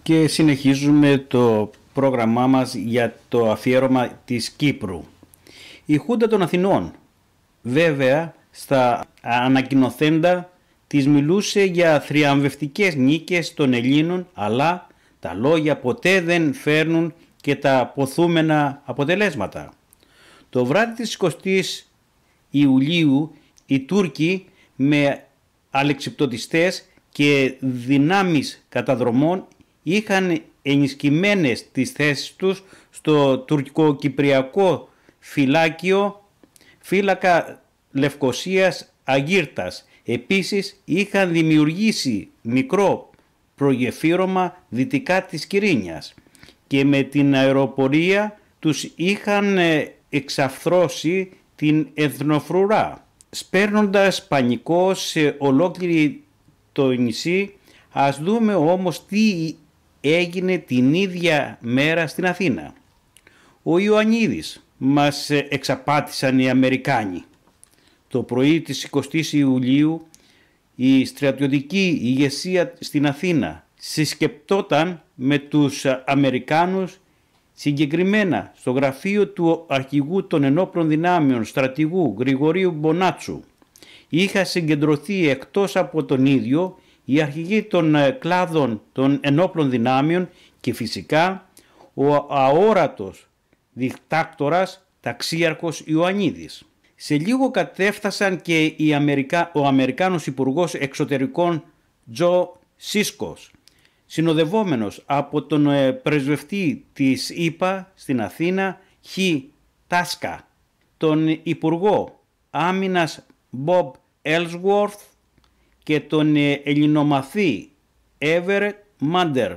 Και συνεχίζουμε το πρόγραμμά μας για το αφιέρωμα της Κύπρου. Η Χούντα των Αθηνών, βέβαια, στα ανακοινοθέντα της μιλούσε για θριαμβευτικές νίκες των Ελλήνων, αλλά τα λόγια ποτέ δεν φέρνουν και τα ποθούμενα αποτελέσματα. Το βράδυ της 20ης Ιουλίου οι Τούρκοι με αλεξιπτωτιστές και δυνάμεις καταδρομών είχαν ενισχυμένες τις θέσεις τους στο τουρκοκυπριακό φύλακα Λευκωσίας Αγύρτας. Επίσης είχαν δημιουργήσει μικρό προγεφύρωμα δυτικά της Κυρίνιας και με την αεροπορία τους είχαν εξαφθρώσει την εθνοφρουρά. Σπέρνοντας πανικό σε ολόκληρη το νησί, ας δούμε όμως τι έγινε την ίδια μέρα στην Αθήνα. Ο Ιωαννίδης μας εξαπάτησαν οι Αμερικάνοι. Το πρωί της 20ης Ιουλίου η στρατιωτική ηγεσία στην Αθήνα συσκεπτόταν με τους Αμερικάνους, συγκεκριμένα στο γραφείο του αρχηγού των ενόπλων δυνάμεων στρατηγού Γρηγορίου Μπονάτσου. Είχα συγκεντρωθεί εκτός από τον ίδιο οι αρχηγοί των κλάδων των ενόπλων δυνάμεων και φυσικά ο αόρατος δικτάκτορας ταξίαρχος Ιωαννίδης. Σε λίγο κατέφτασαν και ο Αμερικάνος Υπουργός Εξωτερικών Τζο Σίσκος, συνοδευόμενος από τον πρεσβευτή της ΗΠΑ στην Αθήνα Χι Τάσκα, τον Υπουργό Άμυνας Μπομπ Έλσουορθ και τον ελληνομαθή Εύερετ Μάντερ.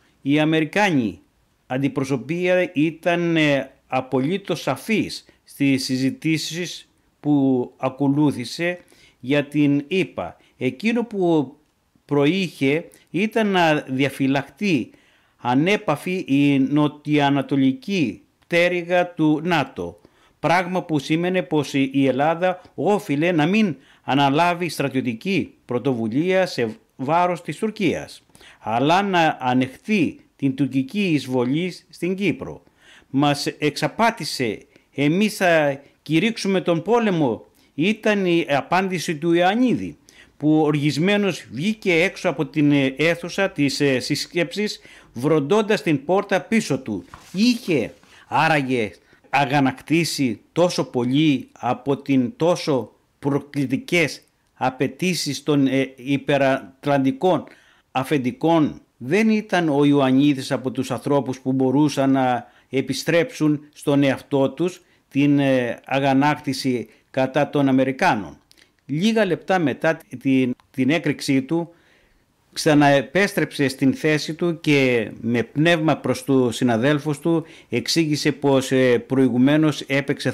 Η Αμερικάνη αντιπροσωπεία ήταν απολύτως σαφής στις συζητήσεις που ακολούθησε για την ΗΠΑ. Εκείνο που προείχε ήταν να διαφυλαχτεί ανέπαφη η νοτιοανατολική πτέρυγα του ΝΑΤΟ, πράγμα που σήμαινε πως η Ελλάδα όφιλε να μην αναλάβει στρατιωτική πρωτοβουλία σε βάρος της Τουρκίας, αλλά να ανεχθεί την τουρκική εισβολή στην Κύπρο. Μας εξαπάτησε, εμείς θα κηρύξουμε τον πόλεμο, ήταν η απάντηση του Ιωαννίδη, που οργισμένος βγήκε έξω από την αίθουσα της συσκέψης βροντώντας την πόρτα πίσω του. Είχε άραγε αγανακτήσει τόσο πολύ από την τόσο προκλητικές απαιτήσεις των υπερατλαντικών αφεντικών? Δεν ήταν ο Ιωαννίδης από τους ανθρώπους που μπορούσαν να επιστρέψουν στον εαυτό τους την αγανάκτηση κατά των Αμερικάνων. Λίγα λεπτά μετά την έκρηξή του ξαναεπέστρεψε στην θέση του και με πνεύμα προς τους συναδέλφους του εξήγησε πως προηγουμένως έπαιξε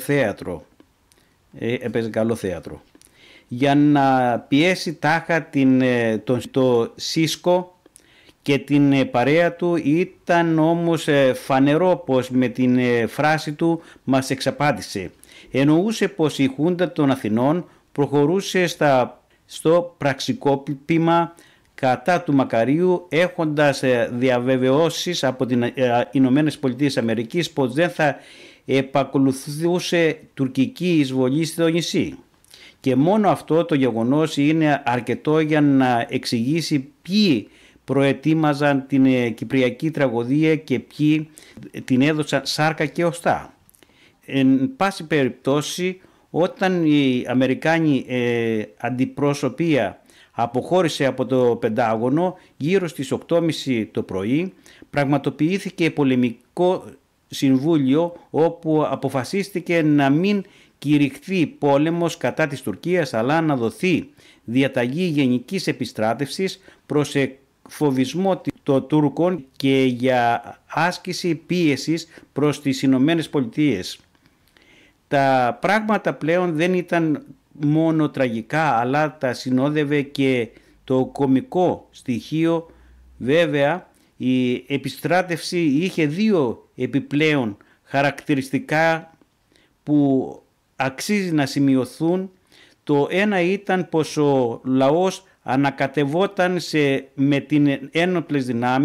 καλό θέατρο. Για να πιέσει τάχα το Σίσκο και την παρέα του, ήταν όμως φανερό πως με την φράση του μας εξαπάτησε. Εννοούσε πως η Χούντα των Αθηνών προχωρούσε στο πραξικόπημα κατά του Μακαρίου, έχοντας διαβεβαιώσεις από τις Ηνωμένες Πολιτείες Αμερικής πως δεν θα επακολουθούσε τουρκική εισβολή στο νησί. Και μόνο αυτό το γεγονός είναι αρκετό για να εξηγήσει ποιοι προετοίμαζαν την κυπριακή τραγωδία και ποιοι την έδωσαν σάρκα και οστά. Εν πάση περιπτώσει, όταν η Αμερικάνη αντιπροσωπεία αποχώρησε από το Πεντάγωνο γύρω στις 8.30 το πρωί, πραγματοποιήθηκε πολεμικό συμβούλιο όπου αποφασίστηκε να μην κηρυχθεί πόλεμος κατά της Τουρκίας, αλλά να δοθεί διαταγή γενικής επιστράτευσης προς φοβισμό των Τούρκων και για άσκηση πίεσης προς τις Ηνωμένες Πολιτείες. Τα πράγματα πλέον δεν ήταν μόνο τραγικά, αλλά τα συνόδευε και το κωμικό στοιχείο. Βέβαια, η επιστράτευση είχε δύο επιπλέον χαρακτηριστικά που αξίζει να σημειωθούν. Το ένα ήταν πως ο λαός ανακατευόταν με την ένοπλες δυνάμεις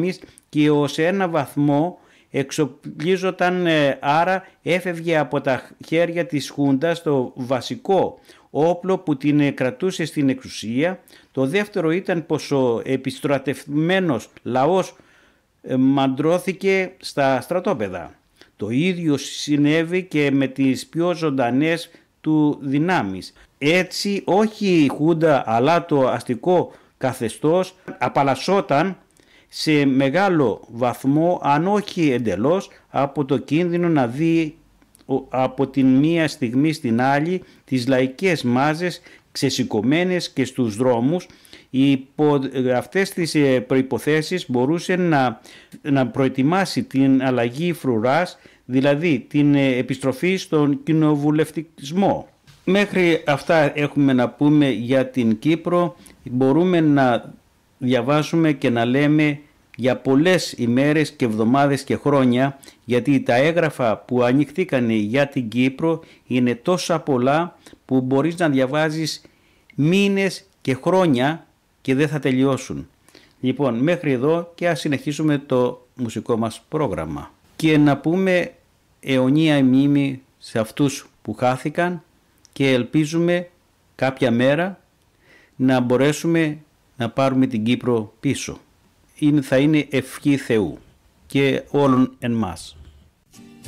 και ως ένα βαθμό εξοπλίζονταν, άρα έφευγε από τα χέρια της Χούντας το βασικό όπλο που την κρατούσε στην εξουσία. Το δεύτερο ήταν πως ο επιστρατευμένος λαός μαντρώθηκε στα στρατόπεδα. Το ίδιο συνέβη και με τις πιο ζωντανές του δυνάμεις. Έτσι όχι η Χούντα αλλά το αστικό καθεστώς απαλλασσόταν σε μεγάλο βαθμό, αν όχι εντελώς, από το κίνδυνο να δει από την μία στιγμή στην άλλη τις λαϊκές μάζες ξεσηκωμένες και στους δρόμους. Υπό αυτές τις προϋποθέσεις μπορούσε να προετοιμάσει την αλλαγή φρουράς, δηλαδή την επιστροφή στον κοινοβουλευτισμό. Μέχρι αυτά έχουμε να πούμε για την Κύπρο. Μπορούμε να διαβάζουμε και να λέμε για πολλές ημέρες και εβδομάδες και χρόνια, γιατί τα έγγραφα που ανοιχθήκαν για την Κύπρο είναι τόσα πολλά που μπορείς να διαβάζεις μήνες και χρόνια και δεν θα τελειώσουν. Λοιπόν, μέχρι εδώ και ας συνεχίσουμε το μουσικό μας πρόγραμμα. Και να πούμε αιωνία μνήμη σε αυτούς που χάθηκαν και ελπίζουμε κάποια μέρα να μπορέσουμε να πάρουμε την Κύπρο πίσω. Θα είναι ευχή Θεού και όλων εν μας.